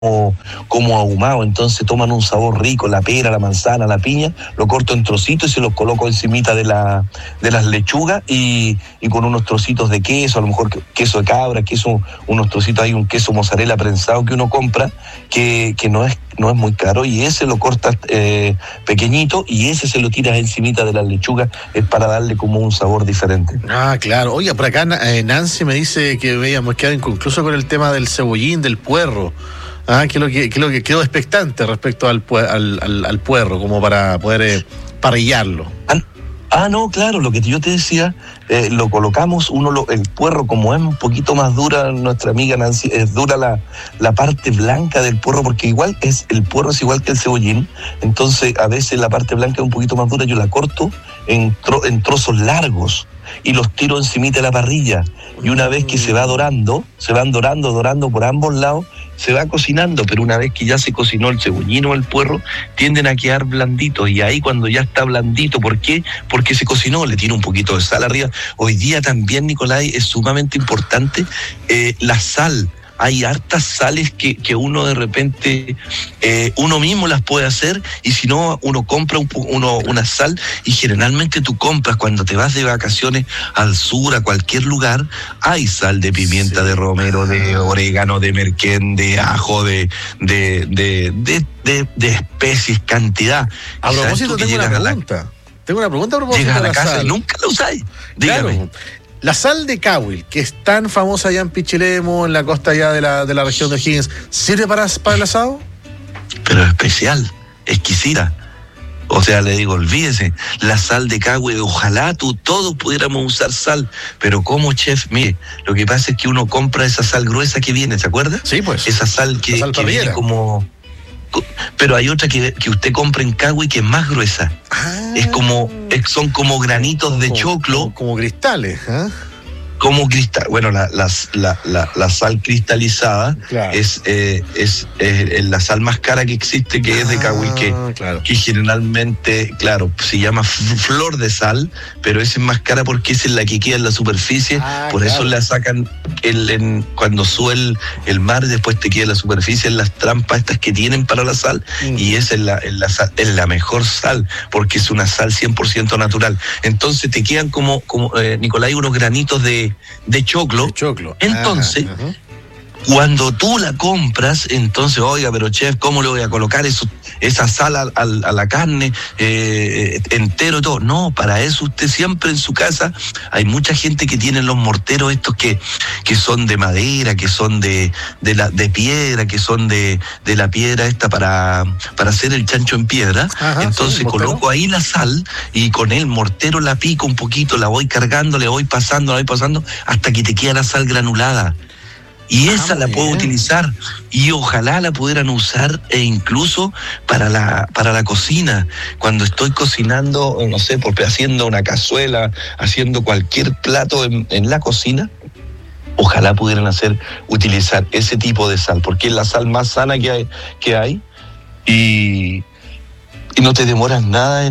como ahumado, entonces toman un sabor rico, la pera, la manzana, la piña, lo corto en trocitos y se los coloco encimita de las lechugas y con unos trocitos de queso, a lo mejor queso de cabra, unos trocitos, hay un queso mozzarella prensado que uno compra, que no es muy caro, y ese lo cortas pequeñito y ese se lo tiras encimita de las lechugas, es para darle como un sabor diferente. Ah, claro. Oiga, por acá Nancy me dice que veíamos quedado inconcluso con el tema del cebollín, del puerro. Que lo que quedó expectante respecto al puerro, como para poder parrillarlo. No, claro, lo que yo te decía, lo colocamos, el puerro, como es un poquito más dura, nuestra amiga Nancy, es dura la parte blanca del puerro, porque el puerro es igual que el cebollín, entonces a veces la parte blanca es un poquito más dura, yo la corto en trozos largos y los tiro encimita de la parrilla, y una vez que se van dorando por ambos lados, se va cocinando, pero una vez que ya se cocinó el cebollín o el puerro, tienden a quedar blanditos, y ahí cuando ya está blandito, ¿por qué? Porque se cocinó, le tiro un poquito de sal arriba. Hoy día también, Nicolai, es sumamente importante la sal. Hay hartas sales que uno de repente, uno mismo las puede hacer, y si no, uno compra una sal, y generalmente tú compras cuando te vas de vacaciones al sur, a cualquier lugar, hay sal de pimienta, de romero, de orégano, de merquén, de ajo, de especies, cantidad. A propósito, tengo una pregunta a propósito llegas a de la casa sal. Y nunca la usáis. Dígame. Claro. La sal de Cahuil, que es tan famosa allá en Pichilemu, en la costa allá de la región de O'Higgins, ¿sirve para el asado? Pero especial, exquisita. O sea, le digo, olvídese, la sal de Cahuil, ojalá todos pudiéramos usar sal, pero como chef, mire, lo que pasa es que uno compra esa sal gruesa que viene, ¿se acuerda? Sí, pues. Esa sal que viene como... Pero hay otra que usted compra en Cahuil que es más gruesa. Son como granitos de choclo. Como cristales, ¿eh? Como cristal. Bueno, la sal cristalizada, claro, es la sal más cara que existe, que es de Cahuil, claro, que generalmente, claro, se llama flor de sal, pero esa es más cara porque esa es la que queda en la superficie, por claro, eso la sacan cuando sube el mar, después te queda en la superficie, en las trampas estas que tienen para la sal, y esa es la mejor sal, porque es una sal 100% natural. Entonces te quedan como Nicolai, unos granitos de choclo. Entonces, cuando tú la compras, entonces, oiga, pero chef, ¿cómo le voy a colocar esa sal a la carne entero y todo? No, para eso usted siempre en su casa, hay mucha gente que tiene los morteros estos que son de madera, que son de piedra, que son de la piedra esta para hacer el chancho en piedra. Entonces sí, coloco ahí la sal y con el mortero la pico un poquito, la voy cargando, la voy pasando hasta que te queda la sal granulada. Y esa la puedo utilizar, y ojalá la pudieran usar incluso para la cocina. Cuando estoy cocinando, no sé, porque haciendo una cazuela, haciendo cualquier plato en la cocina, ojalá pudieran utilizar ese tipo de sal, porque es la sal más sana que hay y no te demoras nada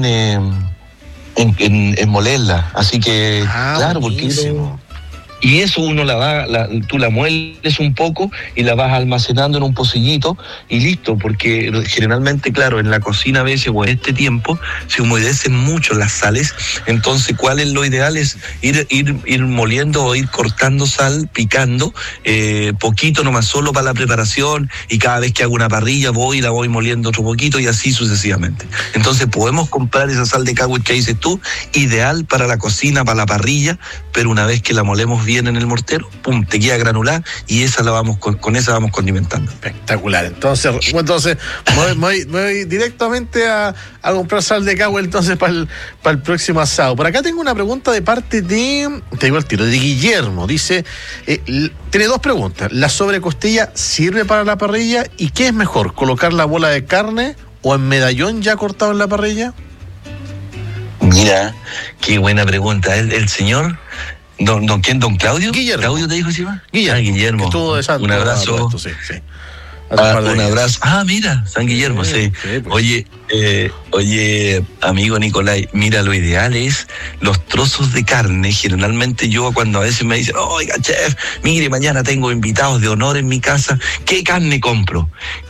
en molerla. Así que, claro, buenísimo. porque... Y eso uno tú la mueles un poco y la vas almacenando en un pocillito y listo, porque generalmente, claro, en la cocina a veces o en este tiempo se humedecen mucho las sales, entonces ¿cuál es lo ideal? Es ir moliendo o ir cortando sal, picando, poquito nomás, solo para la preparación, y cada vez que hago una parrilla la voy moliendo otro poquito y así sucesivamente. Entonces podemos comprar esa sal de Cahuil que dices tú, ideal para la cocina, para la parrilla, pero una vez que la molemos bien en el mortero, pum, te queda granulada, y esa con esa vamos condimentando. Espectacular. Entonces me voy directamente a comprar sal de Cahuil entonces para el próximo asado. Por acá tengo una pregunta de parte de, te digo al tiro, de Guillermo. Dice, tiene dos preguntas. ¿La sobrecostilla sirve para la parrilla? ¿Y qué es mejor, colocar la bola de carne o en medallón ya cortado en la parrilla? Mira, qué buena pregunta. El señor... ¿Quién? ¿Don Claudio? Guillermo. ¿Claudio te dijo encima? Guillermo. Guillermo. Un abrazo. Sí. Un abrazo. Mira, San Guillermo, sí. Pues. Oye, amigo Nicolai, mira, lo ideal es los trozos de carne. Generalmente yo cuando a veces me dicen, oiga, chef, mire, mañana tengo invitados de honor en mi casa, ¿qué carne compro?